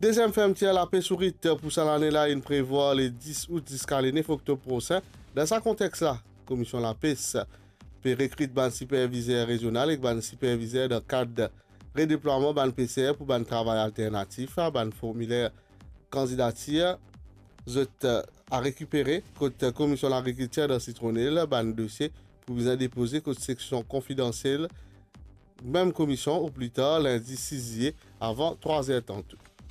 Deuxième fermeture, la paix sourite pour cette année-là, il prévoit les 10 août jusqu'à le 9 octobre prochain. Dans ce contexte-là, la commission de la paix peut recruter un superviseur régional et un superviseur dans le cadre de redéploiement d'un PCR pour un travail alternatif, un formulaire candidature à récupérer côté commission de l'agriculture dans Citronelle, un dossier pour vous déposer côté section confidentielle, même commission ou plus tard lundi 6 juillet avant 3h30.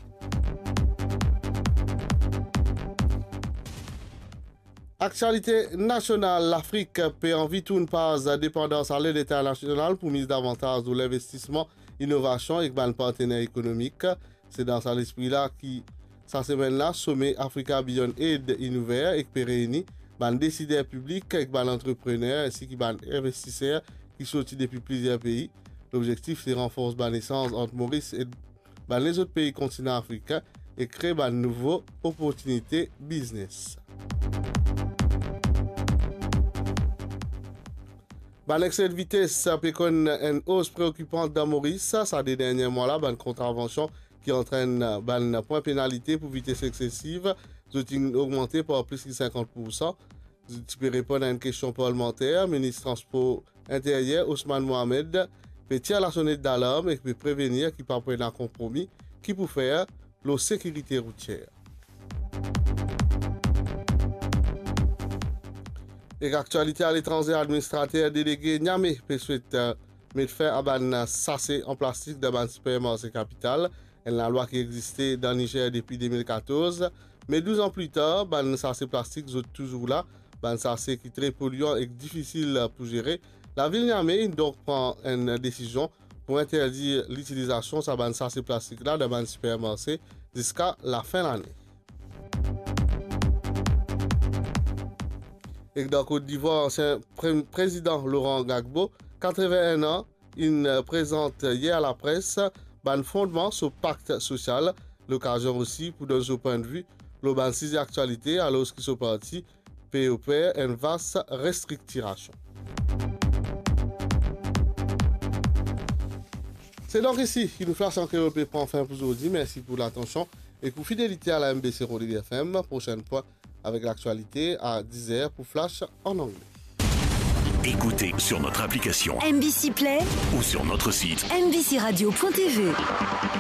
Actualité nationale, l'Afrique peut envie tout une passe de dépendance à l'aide internationale pour mise davantage de l'investissement, innovation et un partenaire économique. C'est dans cet esprit-là qui, cette semaine-là, sommet Africa Beyond Aid Innovaire et peut réunir des décideurs publics avec des entrepreneurs ainsi que des investisseurs qui sortent depuis plusieurs pays. L'objectif, c'est de renforcer la naissance entre Maurice et les autres pays continents africains et créer de nouvelles opportunités business. L'excès de vitesse peut connaître une hausse préoccupante dans Maurice. Ça, des derniers mois-là, une contravention qui entraîne un point pénalité pour vitesse excessive. Ils ont augmenté par plus de 50%. Tu peux répondre à une question parlementaire. Le ministre Transport intérieur, Ousmane Mohamed, peut tirer la sonnette d'alarme et peut prévenir qu'il ne peut prendre un compromis qui peut faire la sécurité routière. Et l'actualité à l'étranger, administrateur délégué Niamey peut souhaiter mettre fin à un sachet en plastique dans un supermarché capital. C'est la loi qui existait dans le Niger depuis 2014. Mais 12 ans plus tard, un sachet plastique est toujours là. Un sachet qui est très polluant et difficile pour gérer. La ville de Niamey donc prend une décision pour interdire l'utilisation de ce sachet plastique là dans un supermarché jusqu'à la fin de l'année. Et dans Côte d'Ivoire, ancien président Laurent Gbagbo, 81 ans, il présente hier à la presse un fondement sur le pacte social. L'occasion aussi pour donner son point de vue, le ban 6 actualité alors qu'ils sont partis, POP, une vaste restructuration. C'est donc ici qu'il nous flash en Créole prend fin pour aujourd'hui. Merci pour l'attention et pour fidélité à la MBC Rodrigue FM. Prochaine fois avec l'actualité à 10h pour Flash en anglais. Écoutez sur notre application MBC Play ou sur notre site mbcradio.tv.